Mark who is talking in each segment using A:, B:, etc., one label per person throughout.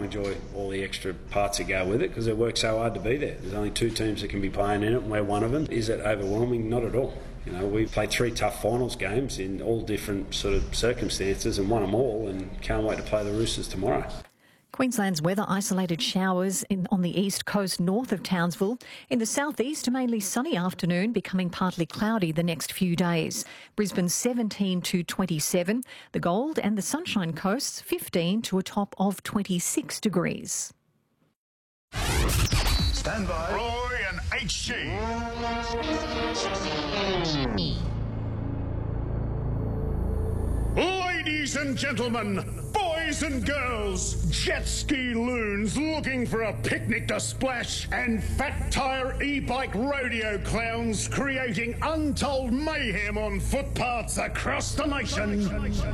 A: enjoy all the extra parts that go with it because it works so hard to be there. There's only 2 teams that can be playing in it, and we're one of them. Is it overwhelming? Not at all. You know, we played 3 tough finals games in all different sort of circumstances and won them all, and can't wait to play the Roosters tomorrow.
B: Queensland's weather, isolated showers on the east coast north of Townsville. In the southeast, a mainly sunny afternoon, becoming partly cloudy the next few days. Brisbane 17 to 27. The Gold and the Sunshine Coasts 15 to a top of 26 degrees.
C: Stand by.
D: Roy and HG. Ladies and gentlemen, boys and girls, jet ski loons looking for a picnic to splash, and fat tyre e-bike rodeo clowns creating untold mayhem on footpaths across the nation.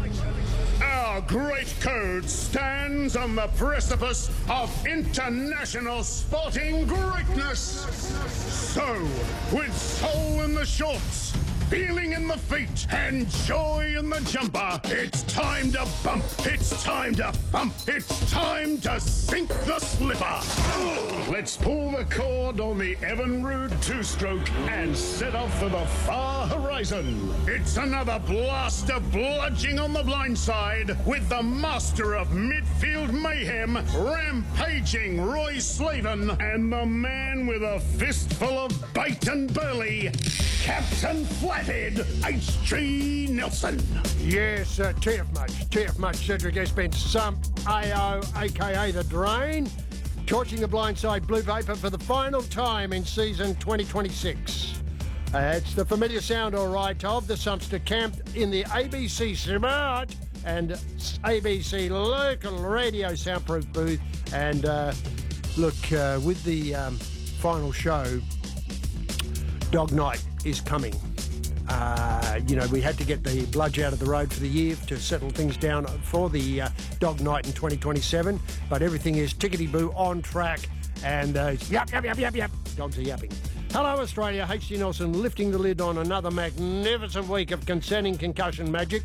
D: Our great code stands on the precipice of international sporting greatness. So, with soul in the shorts, feeling in the feet, and joy in the jumper, it's time to bump, it's time to bump, it's time to sink the slipper. Let's pull the cord on the Evinrude 2-stroke and set off for the far horizon. It's another blast of bludging on the blind side with the master of midfield mayhem, rampaging Roy Slaven, and the man with a fistful of bait and burley, Captain Flathead, H.G. Nelson.
C: Yes, TF much, Cedric Espence, AO, a.k.a. The Drain, torching the blindside blue vapour for the final time in season 2026. It's the familiar sound, all right, of the Sumpster camped in the ABC Smart and ABC local radio soundproof booth. And with the final show, Dog Night is coming. We had to get the bludge out of the road for the year to settle things down for the Dog Night in 2027, but everything is tickety-boo on track, and yap. Dogs are yapping. Hello, Australia. H.G. Nelson lifting the lid on another magnificent week of consenting concussion magic.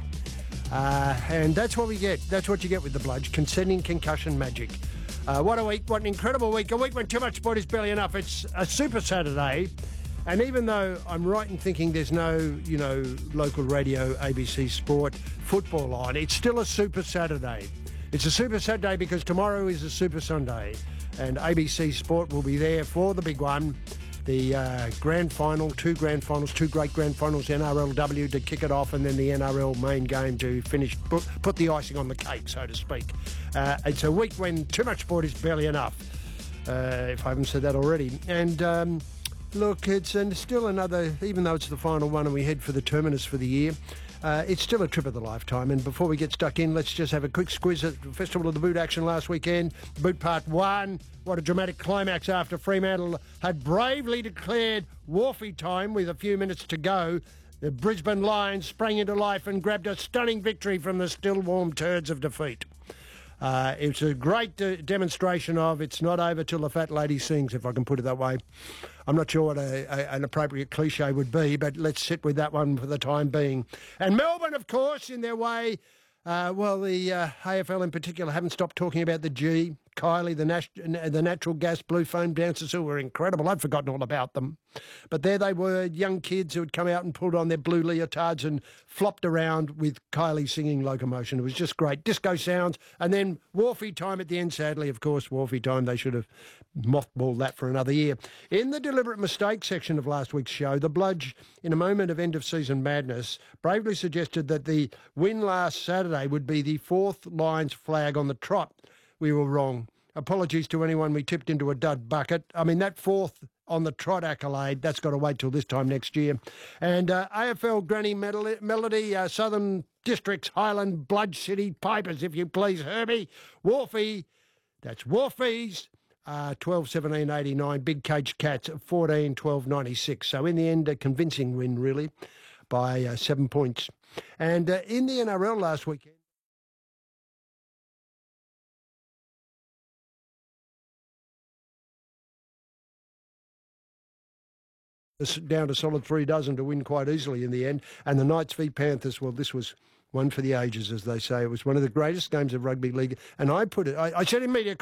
C: And that's what we get. That's what you get with the bludge, consenting concussion magic. What a week. What an incredible week. A week when too much sport is barely enough. It's a Super Saturday. And even though I'm right in thinking there's no, local radio ABC Sport football on, it's still a Super Saturday. It's a Super Saturday because tomorrow is a Super Sunday. And ABC Sport will be there for the big one. The grand final, 2 great grand finals, NRLW to kick it off, and then the NRL main game to finish, put the icing on the cake, so to speak. It's a week when too much sport is barely enough, if I haven't said that already. And look, it's still another, even though it's the final one and we head for the terminus for the year, it's still a trip of the lifetime. And before we get stuck in, let's just have a quick squiz at the Festival of the Boot action last weekend. Boot Part 1, what a dramatic climax after Fremantle had bravely declared Wharfie time with a few minutes to go. The Brisbane Lions sprang into life and grabbed a stunning victory from the still warm turds of defeat. It's a great demonstration of it's not over till the fat lady sings, if I can put it that way. I'm not sure what an appropriate cliche would be, but let's sit with that one for the time being. And Melbourne, of course, in their way, the AFL in particular haven't stopped talking about the G. Kylie, the natural gas blue foam dancers who were incredible. I'd forgotten all about them. But there they were, young kids who had come out and pulled on their blue leotards and flopped around with Kylie singing Locomotion. It was just great. Disco sounds. And then Wharfie time at the end, sadly, of course, Wharfie time. They should have mothballed that for another year. In the deliberate mistake section of last week's show, the Bludge, in a moment of end-of-season madness, bravely suggested that the win last Saturday would be the 4th Lions flag on the trot. We were wrong. Apologies to anyone we tipped into a dud bucket. I mean, that 4th on the trot accolade, that's got to wait till this time next year. And AFL Granny Melody, Southern Districts, Highland, Bludge City, Pipers, if you please, Herbie, Wharfie, that's Wharfies, 12-17-89, Big Cage Cats, 14-12-96. So in the end, a convincing win, really, by 7 points. And in the NRL last weekend, down to solid 3 dozen to win quite easily in the end. And the Knights v Panthers, well, this was one for the ages, as they say. It was one of the greatest games of rugby league. And I said in media